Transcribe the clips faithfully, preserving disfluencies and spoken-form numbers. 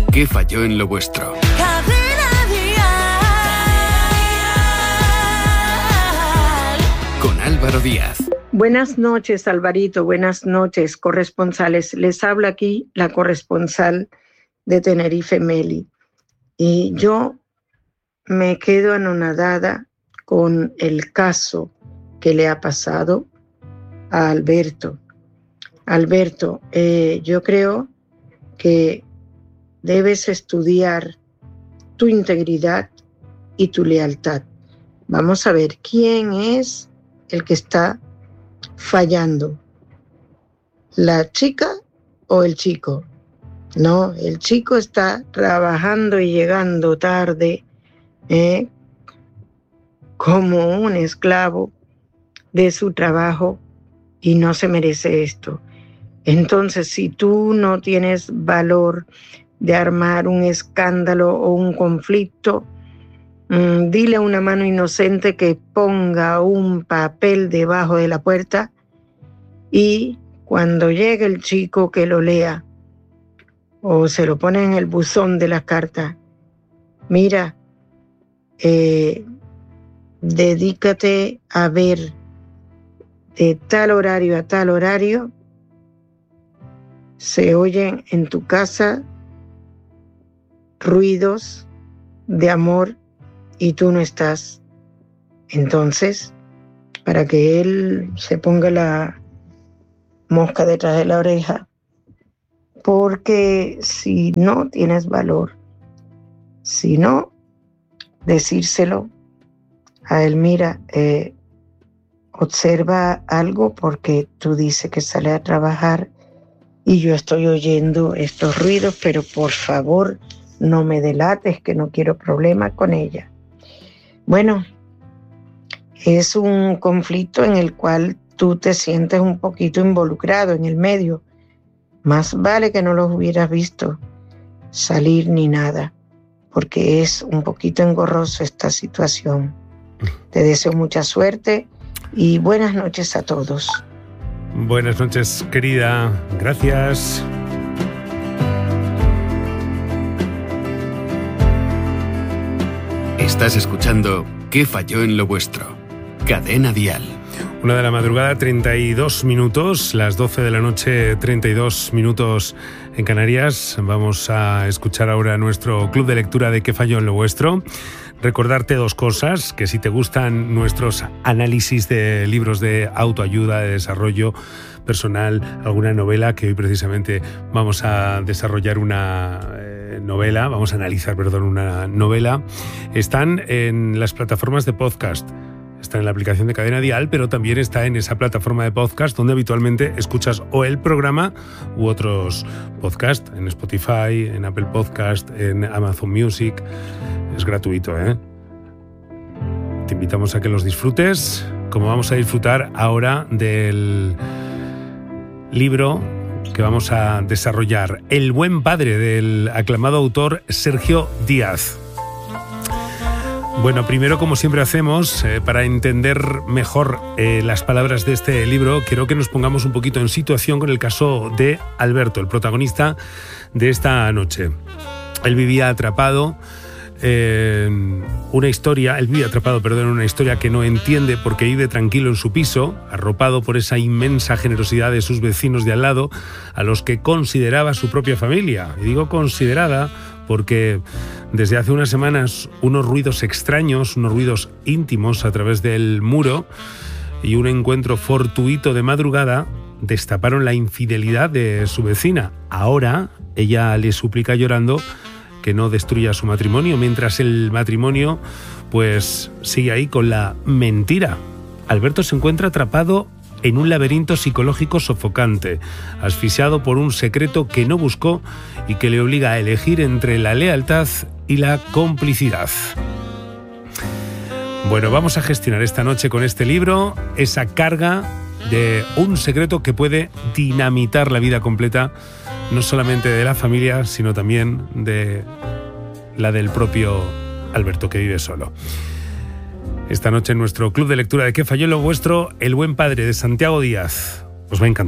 ¿Qué falló en lo vuestro? Con Álvaro Díaz. Buenas noches, Alvarito. Buenas noches, corresponsales. Les habla aquí la corresponsal de Tenerife, Meli. Y yo me quedo anonadada con el caso que le ha pasado a Alberto. Alberto, eh, yo creo que debes estudiar tu integridad y tu lealtad. Vamos a ver quién es el que está fallando, ¿la chica o el chico? No, el chico está trabajando y llegando tarde, ¿eh? como un esclavo de su trabajo y no se merece esto. Entonces, si tú no tienes valor de armar un escándalo o un conflicto, mmm, dile a una mano inocente que ponga un papel debajo de la puerta y cuando llegue el chico que lo lea o se lo pone en el buzón de las cartas. Mira, eh, dedícate a ver de tal horario a tal horario se oyen en tu casa ruidos de amor y tú no estás. Entonces, para que él se ponga la mosca detrás de la oreja, porque si no tienes valor, si no, decírselo a él, mira, eh, observa algo porque tú dices que sale a trabajar y yo estoy oyendo estos ruidos, pero por favor no me delates, que no quiero problemas con ella. Bueno, es un conflicto en el cual tú te sientes un poquito involucrado en el medio. Más vale que no los hubieras visto salir ni nada, porque es un poquito engorroso esta situación. Te deseo mucha suerte y buenas noches a todos. Buenas noches, querida. Gracias. Estás escuchando ¿Qué falló en lo vuestro? Cadena Dial. Una de la madrugada, treinta y dos minutos, las doce de la noche, treinta y dos minutos en Canarias. Vamos a escuchar ahora nuestro club de lectura de ¿Qué falló en lo vuestro? Recordarte dos cosas, que si te gustan nuestros análisis de libros de autoayuda, de desarrollo personal, alguna novela, que hoy precisamente vamos a desarrollar una eh, novela, vamos a analizar, perdón, una novela, están en las plataformas de podcast. Está en la aplicación de Cadena Dial, pero también está en esa plataforma de podcast donde habitualmente escuchas o el programa u otros podcasts, en Spotify, en Apple Podcast, en Amazon Music. Es gratuito, ¿eh? Te invitamos a que los disfrutes, como vamos a disfrutar ahora del libro que vamos a desarrollar, El buen padre, del aclamado autor Sergio Díaz. Bueno, primero, como siempre hacemos, eh, para entender mejor eh, las palabras de este libro, quiero que nos pongamos un poquito en situación con el caso de Alberto, el protagonista de esta noche. Él vivía atrapado en una historia, él vivía atrapado, perdón, en una historia que no entiende porque vive tranquilo en su piso, arropado por esa inmensa generosidad de sus vecinos de al lado, a los que consideraba su propia familia. Y digo considerada porque desde hace unas semanas unos ruidos extraños, unos ruidos íntimos a través del muro y un encuentro fortuito de madrugada destaparon la infidelidad de su vecina. Ahora ella le suplica llorando que no destruya su matrimonio, mientras el matrimonio pues sigue ahí con la mentira. Alberto se encuentra atrapado en un laberinto psicológico sofocante, asfixiado por un secreto que no buscó y que le obliga a elegir entre la lealtad y la complicidad. Bueno, vamos a gestionar esta noche con este libro esa carga de un secreto que puede dinamitar la vida completa, no solamente de la familia, sino también de la del propio Alberto, que vive solo. Esta noche en nuestro club de lectura de ¿Qué falló en lo vuestro? El buen padre, de Santiago Díaz. Os va a encantar.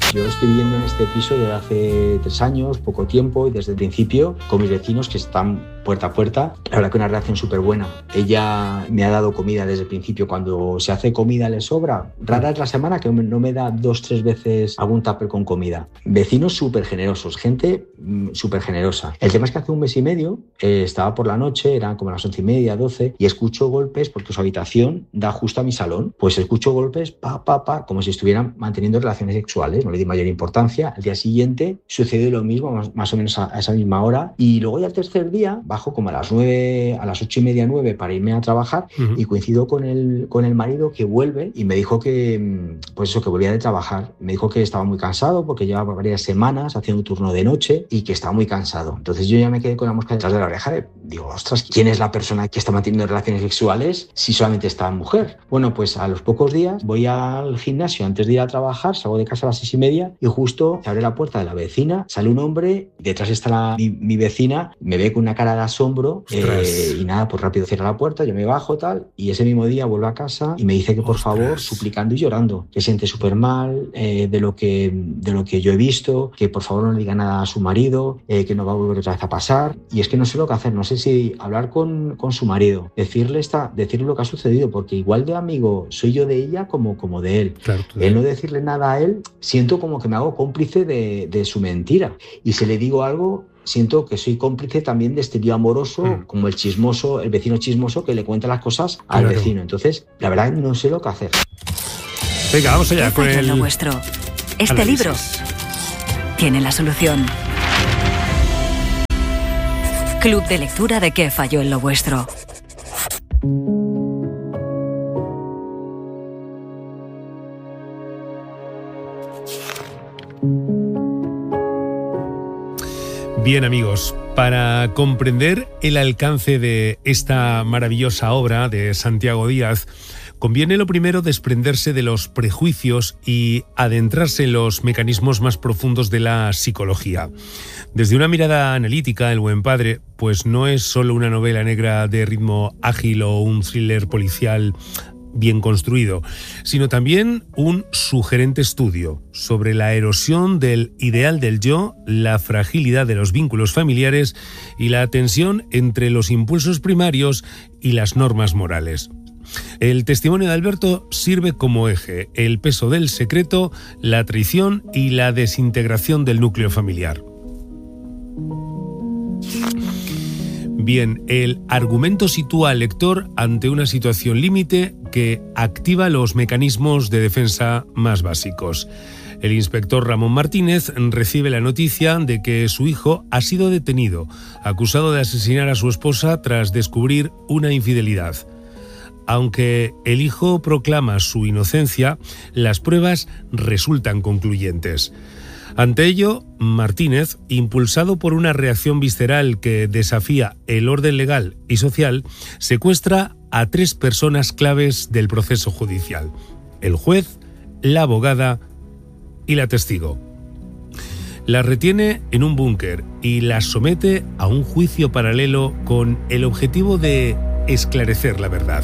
Yo estoy viviendo en este piso desde hace tres años, poco tiempo, y desde el principio con mis vecinos que están puerta a puerta. La verdad que una relación súper buena. Ella me ha dado comida desde el principio. Cuando se hace comida le sobra. Rara es la semana que no me da dos, tres veces algún tupper con comida. Vecinos súper generosos, gente súper generosa. El tema es que hace un mes y medio eh, estaba por la noche, eran como las once y media, doce, y escucho golpes porque su habitación da justo a mi salón. Pues escucho golpes, pa, pa, pa, como si estuvieran manteniendo relaciones sexuales. No le di mayor importancia. Al día siguiente sucedió lo mismo, más, más o menos a, a esa misma hora. Y luego ya el tercer día bajo como a las nueve, a las ocho y media, nueve para irme a trabajar, uh-huh. y coincido con el, con el marido que vuelve y me dijo que, pues eso, que volvía de trabajar. Me dijo que estaba muy cansado porque llevaba varias semanas haciendo un turno de noche y que estaba muy cansado. Entonces yo ya me quedé con la mosca detrás de la oreja. De, digo, ostras, ¿quién es la persona que está manteniendo relaciones sexuales si solamente está mujer? Bueno, pues a los pocos días voy al gimnasio antes de ir a trabajar, salgo de casa a las seis y media y justo se abre la puerta de la vecina, sale un hombre, detrás está la, mi, mi vecina, me ve con una cara de asombro. Eh, y nada, pues rápido cierra la puerta, yo me bajo tal, y ese mismo día vuelvo a casa y me dice que por Ostras. favor, suplicando y llorando, que se siente súper mal eh, de, lo que, de lo que yo he visto, que por favor no le diga nada a su marido, eh, que no va a volver otra vez a pasar. Y es que no sé lo que hacer, no sé si hablar con, con su marido, decirle, esta, decirle lo que ha sucedido, porque igual de amigo soy yo de ella como, como de él. Claro, el no decirle nada a él, siento como que me hago cómplice de, de su mentira. Y si le digo algo, siento que soy cómplice también de este lío amoroso, mm. como el chismoso, el vecino chismoso que le cuenta las cosas al claro. vecino. Entonces, la verdad, no sé lo que hacer. Venga, vamos allá con el... Lo vuestro. Este análisis. Libro tiene la solución. Club de lectura de ¿Qué falló en lo vuestro? Bien, amigos, para comprender el alcance de esta maravillosa obra de Santiago Díaz, conviene lo primero desprenderse de los prejuicios y adentrarse en los mecanismos más profundos de la psicología. Desde una mirada analítica, El buen padre, pues no es solo una novela negra de ritmo ágil o un thriller policial bien construido, sino también un sugerente estudio sobre la erosión del ideal del yo, la fragilidad de los vínculos familiares y la tensión entre los impulsos primarios y las normas morales. El testimonio de Alberto sirve como eje, el peso del secreto, la traición y la desintegración del núcleo familiar. Bien, el argumento sitúa al lector ante una situación límite que activa los mecanismos de defensa más básicos. El inspector Ramón Martínez recibe la noticia de que su hijo ha sido detenido, acusado de asesinar a su esposa tras descubrir una infidelidad. Aunque el hijo proclama su inocencia, las pruebas resultan concluyentes. Ante ello, Martínez, impulsado por una reacción visceral que desafía el orden legal y social, secuestra a tres personas claves del proceso judicial: el juez, la abogada y la testigo. Las retiene en un búnker y las somete a un juicio paralelo con el objetivo de esclarecer la verdad.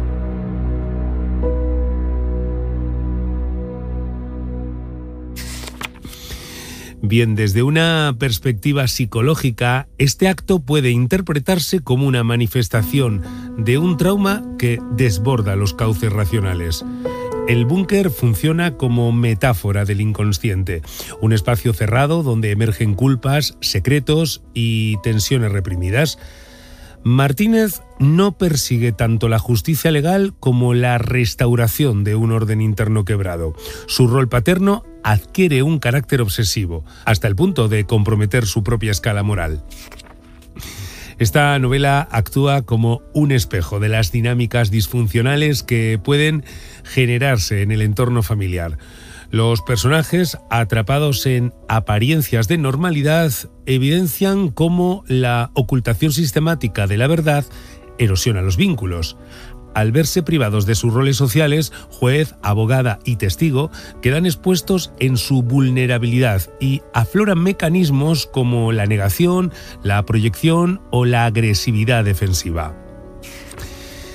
Bien, desde una perspectiva psicológica, este acto puede interpretarse como una manifestación de un trauma que desborda los cauces racionales. El búnker funciona como metáfora del inconsciente, un espacio cerrado donde emergen culpas, secretos y tensiones reprimidas. Martínez no persigue tanto la justicia legal como la restauración de un orden interno quebrado. Su rol paterno adquiere un carácter obsesivo, hasta el punto de comprometer su propia escala moral. Esta novela actúa como un espejo de las dinámicas disfuncionales que pueden generarse en el entorno familiar. Los personajes, atrapados en apariencias de normalidad, evidencian cómo la ocultación sistemática de la verdad erosiona los vínculos. Al verse privados de sus roles sociales, juez, abogada y testigo quedan expuestos en su vulnerabilidad y afloran mecanismos como la negación, la proyección o la agresividad defensiva.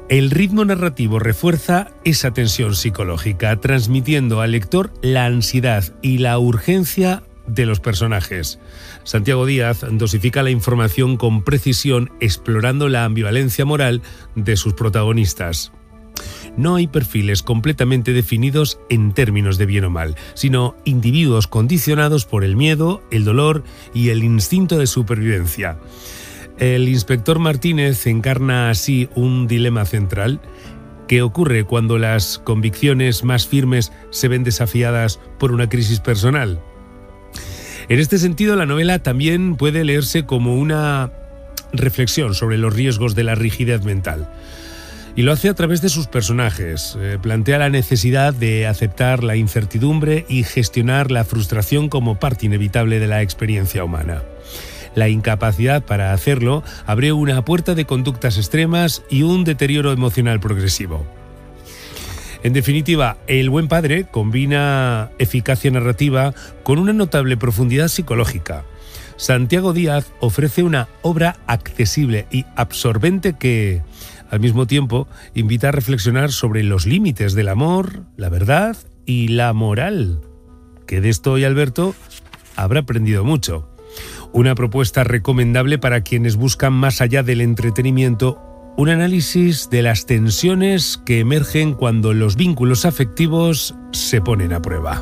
El ritmo narrativo refuerza esa tensión psicológica, transmitiendo al lector la ansiedad y la urgencia de los personajes. Santiago Díaz dosifica la información con precisión, explorando la ambivalencia moral de sus protagonistas. No hay perfiles completamente definidos en términos de bien o mal, sino individuos condicionados por el miedo, el dolor y el instinto de supervivencia. El inspector Martínez encarna así un dilema central. ¿Qué ocurre cuando las convicciones más firmes se ven desafiadas por una crisis personal? En este sentido, la novela también puede leerse como una reflexión sobre los riesgos de la rigidez mental. Y lo hace a través de sus personajes. Eh, plantea la necesidad de aceptar la incertidumbre y gestionar la frustración como parte inevitable de la experiencia humana. La incapacidad para hacerlo abre una puerta de conductas extremas y un deterioro emocional progresivo. En definitiva, El buen padre combina eficacia narrativa con una notable profundidad psicológica. Santiago Díaz ofrece una obra accesible y absorbente que, al mismo tiempo, invita a reflexionar sobre los límites del amor, la verdad y la moral. Que de esto hoy Alberto habrá aprendido mucho. Una propuesta recomendable para quienes buscan, más allá del entretenimiento, un análisis de las tensiones que emergen cuando los vínculos afectivos se ponen a prueba.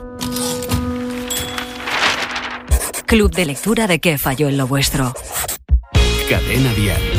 Club de lectura de ¿Qué falló en lo vuestro? Cadena Dial.